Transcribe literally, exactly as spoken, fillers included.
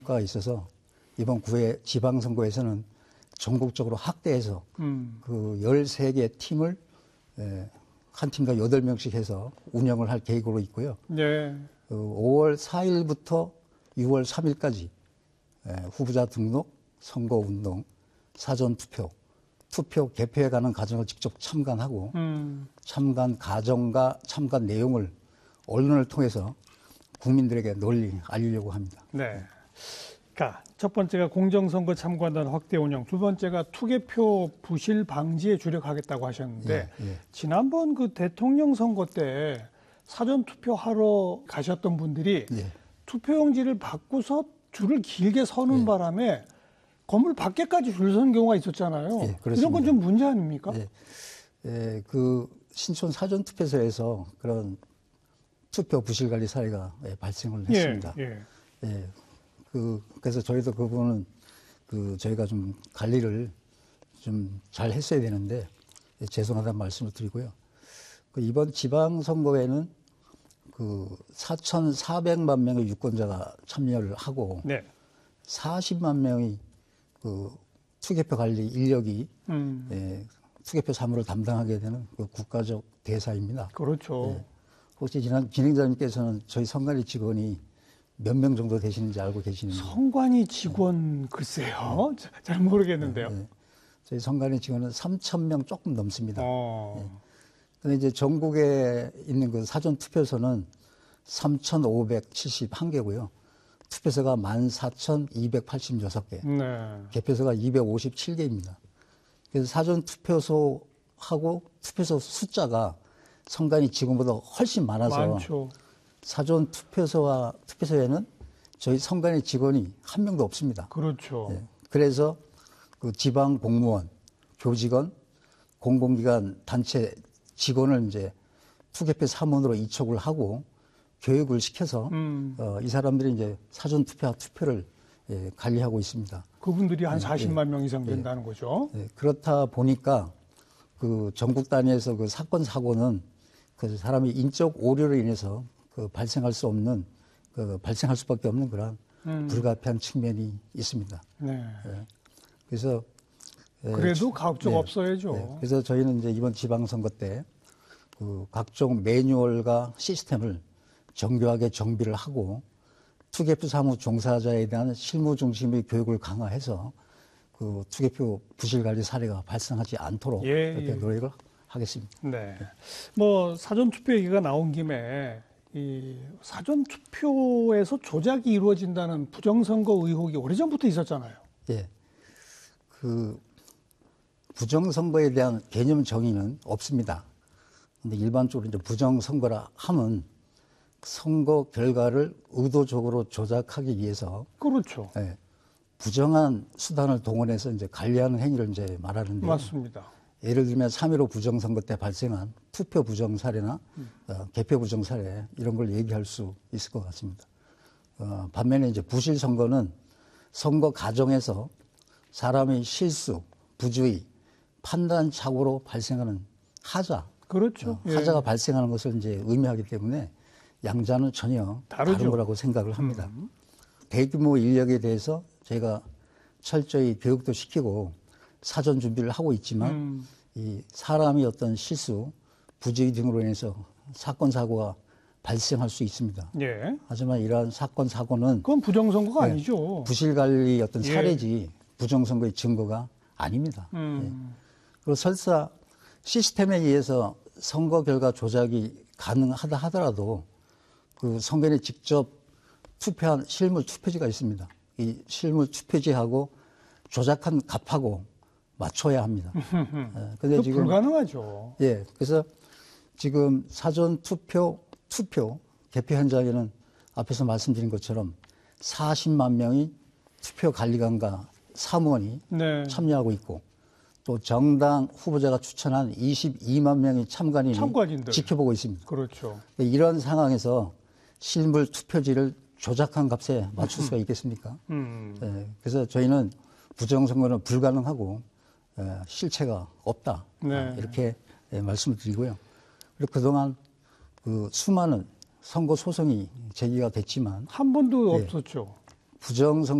가 있어서 이번 구회 지방선거에서는 전국적으로 확대해서 음. 그 열세 개 팀을 에, 한 팀당 여덟 명씩 해서 운영을 할 계획으로 있고요. 네. 그 오월 사일부터 유월 삼일까지 에, 후보자 등록, 선거운동, 사전투표, 투표 개표에 관한 과정을 직접 참관하고 음. 참관 과정과 참관 내용을 언론을 통해서 국민들에게 널리 알리려고 합니다. 네. 그러니까 첫 번째가 공정선거 참관단 확대 운영, 두 번째가 투개표 부실 방지에 주력하겠다고 하셨는데 예, 예. 지난번 그 대통령 선거 때 사전 투표하러 가셨던 분들이 예. 투표용지를 받고서 줄을 길게 서는 예. 바람에 건물 밖에까지 줄 서는 경우가 있었잖아요. 예, 이런 건 좀 문제 아닙니까? 예. 예, 그 신촌 사전투표소에서 그런 투표 부실 관리 사례가 예, 발생을 했습니다. 예, 예. 예. 그, 그래서 저희도 그 부분은 그 저희가 좀 관리를 좀 잘 했어야 되는데 예, 죄송하다는 말씀을 드리고요. 그 이번 지방선거에는 그 사천사백만 명의 유권자가 참여를 하고 네. 사십만 명의 그 투개표 관리 인력이 음. 예, 투개표 사무를 담당하게 되는 그 국가적 대사입니다. 그렇죠. 예. 혹시 지난 진행자님께서는 저희 선관위 직원이 몇 명 정도 되시는지 알고 계시는지? 선관위 직원, 네. 글쎄요. 네. 잘 모르겠는데요. 네. 네. 저희 선관위 직원은 삼천 명 조금 넘습니다. 어. 네. 근데 이제 전국에 있는 그 사전투표소는 삼천오백칠십일 개고요. 투표소가 만 사천이백팔십육 개. 네. 개표소가 이백오십칠 개입니다. 그래서 사전투표소하고 투표소 숫자가 선관위 직원보다 훨씬 많아서 많죠. 사전 투표소와 투표소에는 저희 선관위 직원이 한 명도 없습니다. 그렇죠. 네. 그래서 그 지방 공무원, 교직원, 공공기관 단체 직원을 이제 투개표 사무원으로 이촉을 하고 교육을 시켜서 음. 어, 이 사람들이 이제 사전 투표와 투표를 예, 관리하고 있습니다. 그분들이 한 네, 사십만 네. 명 이상 된다는 네. 거죠. 네. 그렇다 보니까 그 전국 단위에서 그 사건 사고는 그 사람이 인적 오류로 인해서 그 발생할 수 없는 그 발생할 수밖에 없는 그런 음. 불가피한 측면이 있습니다. 네. 네. 그래서 그래도 예, 가급적 네. 없어야죠. 네. 그래서 저희는 이제 이번 지방선거 때 그 각종 매뉴얼과 시스템을 정교하게 정비를 하고 투개표 사무 종사자에 대한 실무 중심의 교육을 강화해서 그 투개표 부실 관리 사례가 발생하지 않도록 예, 이렇게 예. 노력을 하겠습니다. 네. 뭐 사전 투표 얘기가 나온 김에 이 사전 투표에서 조작이 이루어진다는 부정선거 의혹이 오래전부터 있었잖아요. 예. 그 부정선거에 대한 개념 정의는 없습니다. 근데 일반적으로 이제 부정선거라 하면 선거 결과를 의도적으로 조작하기 위해서 그렇죠. 예, 부정한 수단을 동원해서 이제 관리하는 행위를 이제 말하는데 맞습니다. 예를 들면 삼일오 부정선거 때 발생한 투표 부정 사례나 음. 어, 개표 부정 사례 이런 걸 얘기할 수 있을 것 같습니다. 어, 반면에 이제 부실 선거는 선거 과정에서 사람의 실수, 부주의, 판단 착오로 발생하는 하자, 그렇죠. 어, 하자가 예. 발생하는 것을 이제 의미하기 때문에 양자는 전혀 다르죠. 다른 거라고 생각을 합니다. 음. 대규모 인력에 대해서 저희가 철저히 교육도 시키고 사전 준비를 하고 있지만 음. 이 사람이 어떤 실수, 부주의 등으로 인해서 사건 사고가 발생할 수 있습니다. 예. 하지만 이러한 사건 사고는 그건 부정선거가 네, 아니죠. 부실 관리 어떤 예. 사례지 부정선거의 증거가 아닙니다. 음. 예. 그리고 설사 시스템에 의해서 선거 결과 조작이 가능하다 하더라도 그 선거인이 직접 투표한 실물 투표지가 있습니다. 이 실물 투표지하고 조작한 값하고 맞춰야 합니다. 예, 근데 지금 불가능하죠. 예, 그래서 지금 사전 투표, 투표 개표 현장에는 앞에서 말씀드린 것처럼 사십만 명의 투표 관리관과 사무원이 네. 참여하고 있고 또 정당 후보자가 추천한 이십이만 명의 참관인이 참관인들. 지켜보고 있습니다. 그렇죠. 이런 상황에서 실물 투표지를 조작한 값에 맞출 수가 있겠습니까? 음. 예, 그래서 저희는 부정선거는 불가능하고 예, 실체가 없다. 네. 이렇게 예, 말씀을 드리고요. 그리고 그동안 그 수많은 선거 소송이 제기가 됐지만 한 번도 예, 없었죠. 부정선거